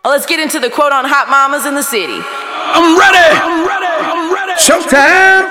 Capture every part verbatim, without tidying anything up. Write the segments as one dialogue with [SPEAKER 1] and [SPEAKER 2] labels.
[SPEAKER 1] Let's get into the quote on Hot Mamas in the City.
[SPEAKER 2] I'm ready. I'm ready. I'm ready. Showtime.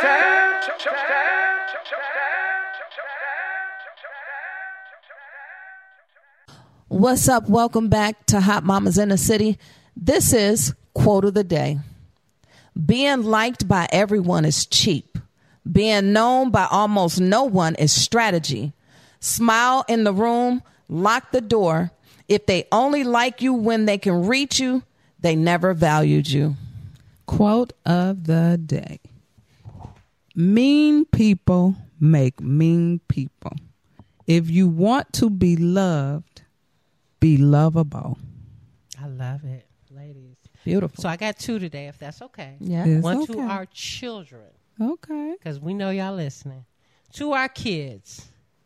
[SPEAKER 3] What's up? Welcome back to Hot Mamas in the City. This is Quote of the Day. Being liked by everyone is cheap. Being known by almost no one is strategy. Smile in the room, lock the door. If they only like you when they can reach you, they never valued you.
[SPEAKER 4] Quote of the day. Mean people make mean people. If you want to be loved, be lovable.
[SPEAKER 5] I love it, ladies.
[SPEAKER 3] Beautiful.
[SPEAKER 5] So I got two today, if that's okay.
[SPEAKER 3] Yeah.
[SPEAKER 4] It's
[SPEAKER 5] One
[SPEAKER 4] okay.
[SPEAKER 5] to our children,
[SPEAKER 4] Okay.
[SPEAKER 5] because we know y'all listening. To our kids.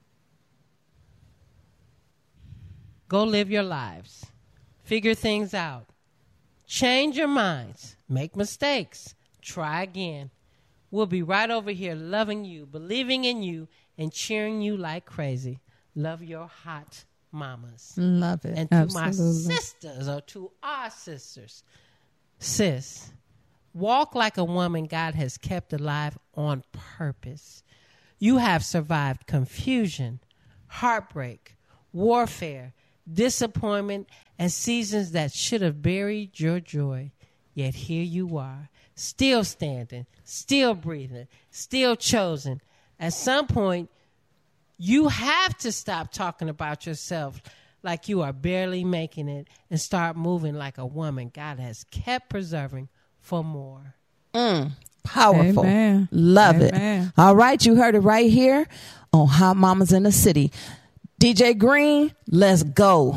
[SPEAKER 5] Go live your lives. Figure things out. Change your minds. Make mistakes. Try again. We'll be right over here loving you, believing in you, and cheering you like crazy. Love your hot mamas.
[SPEAKER 3] Love it.
[SPEAKER 5] And to
[SPEAKER 4] Absolutely.
[SPEAKER 5] my sisters, or to our sisters, sis, walk like a woman God has kept alive on purpose. You have survived confusion, heartbreak, warfare, disappointment, and seasons that should have buried your joy. Yet here you are, still standing, still breathing, still chosen. At some point, you have to stop talking about yourself like you are barely making it and start moving like a woman God has kept preserving for more.
[SPEAKER 3] Mm, powerful.
[SPEAKER 4] Amen.
[SPEAKER 3] Love
[SPEAKER 4] Amen.
[SPEAKER 3] it. All right, you heard it right here on Hot Mamas in the City. D J Green, let's go.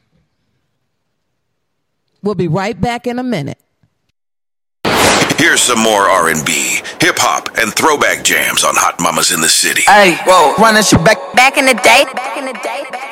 [SPEAKER 3] We'll be right back in a minute.
[SPEAKER 6] Here's some more R and B, hip-hop, and throwback jams on Hot Mamas in the City.
[SPEAKER 7] Hey, whoa, run that shit back.
[SPEAKER 8] Back in the day, back in the day, back